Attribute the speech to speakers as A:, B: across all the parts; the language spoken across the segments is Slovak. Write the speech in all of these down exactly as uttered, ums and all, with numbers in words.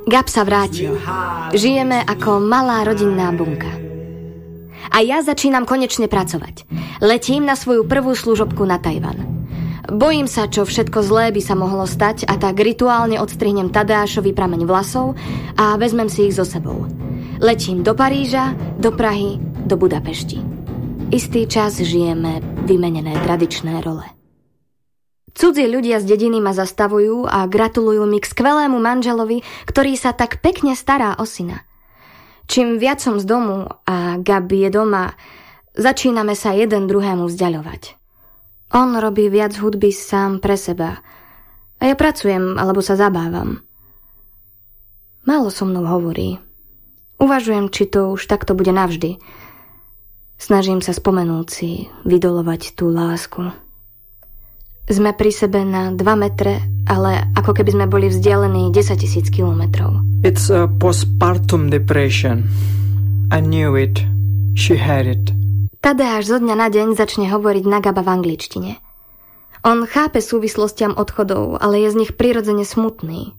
A: Gab sa vrátil. Žijeme ako malá rodinná bunka. A ja začínam konečne pracovať. Letím na svoju prvú služobku na Tajvan. Bojím sa, čo všetko zlé by sa mohlo stať, a tak rituálne odstrihnem Tadeášovi prameň vlasov a vezmem si ich so sebou. Letím do Paríža, do Prahy, do Budapešti. Istý čas žijeme vymenené tradičné role. Cudzí ľudia z dediny ma zastavujú a gratulujú mi k skvelému manželovi, ktorý sa tak pekne stará o syna. Čím viac som z domu a Gabi je doma, začíname sa jeden druhému vzdiaľovať. On robí viac hudby sám pre seba a ja pracujem alebo sa zabávam. Málo so mnou hovorí. Uvažujem, či to už takto bude navždy. Snažím sa spomenúť si, vydolovať tú lásku. Sme pri sebe na dva metre, ale ako keby sme boli vzdialení desaťtisíc kilometrov.
B: It's a postpartum depression. I knew it. She had it.
A: Tadeáš zo dňa na deň začne hovoriť na Gaba v angličtine. On chápe súvislostiam odchodov, ale je z nich prirodzene smutný.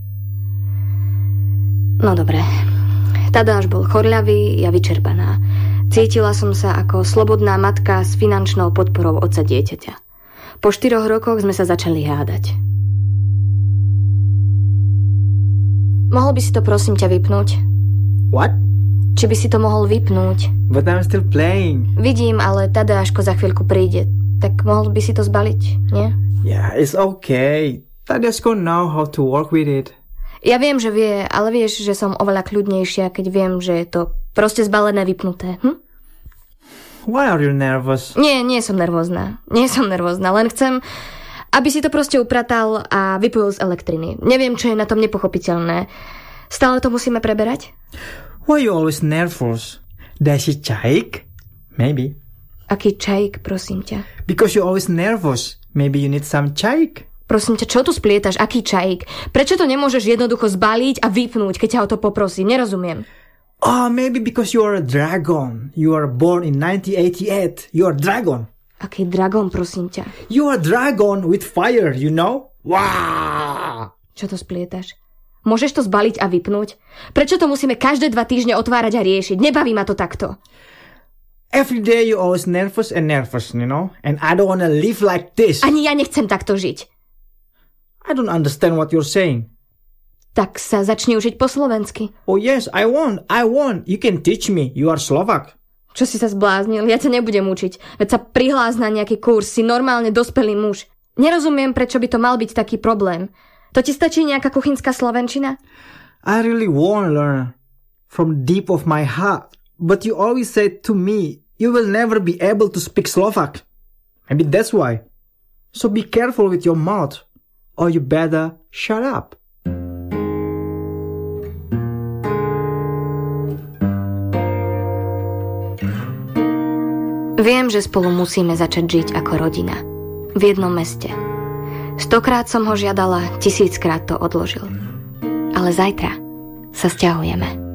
A: No dobre. Tadeáš bol chorľavý, ja vyčerpaná. Cítila som sa ako slobodná matka s finančnou podporou otca dieťaťa. Po štyroch rokoch sme sa začali hádať. Mohol by si to prosím ťa vypnúť?
B: What?
A: Či by si to mohol vypnúť?
B: But I'm still playing.
A: Vidím, ale Tadeáško za chvíľku príde. Tak mohol by si to zbaliť, nie?
B: Yeah, it's okay. Tadeáško know how to work with it.
A: Ja viem, že vie, ale vieš, že som oveľa kľudnejšia, keď viem, že je to proste zbalené, vypnuté. Hm?
B: Why are you nervous?
A: Nie, nie som nervózna. Nie som nervózna, len chcem, aby si to proste upratal a vypojil z elektriny. Neviem, čo je na tom nepochopiteľné. Stále to musíme preberať?
B: Why are you always nervous? Does she čajík? Maybe.
A: Aký čajík, prosím ťa?
B: Because you're always nervous. Maybe you need some čajík.
A: Prosím ťa, čo tu splietaš? Aký čajík? Prečo to nemôžeš jednoducho zbaliť a vypnúť, keď ťa o to poprosím? Nerozumiem.
B: Oh, maybe because you are a dragon. You are born in nineteen eighty-eight. You are a dragon.
A: Aký dragon, prosím ťa?
B: You are a dragon with fire, you know? Wow!
A: Čo to splietaš? Môžeš to zbaliť a vypnúť? Prečo to musíme každé dva týždne otvárať a riešiť? Nebaví ma to takto.
B: Every day you're always nervous and nervous, you know? And I don't want to live like this.
A: Ani ja nechcem takto žiť.
B: I don't understand what you're saying.
A: Tak sa začni učiť po slovensky.
B: Oh yes, I want, I want. You can teach me. You are Slovak.
A: Čo si sa zbláznil? Ja ťa nebudem učiť. Veď sa prihlás na nejaký kurz. Si normálne dospelý muž. Nerozumiem, prečo by to mal byť taký problém. To ti stačí nejaká kuchynská slovenčina?
B: I really want to learn from deep of my heart. But you always say to me, you will never be able to speak Slovak. Maybe that's why. So be careful with your mouth. Or you better shut up.
A: Viem, že spolu musíme začať žiť ako rodina. V jednom meste. Stokrát som ho žiadala, tisíckrát to odložil. Ale zajtra sa sťahujeme.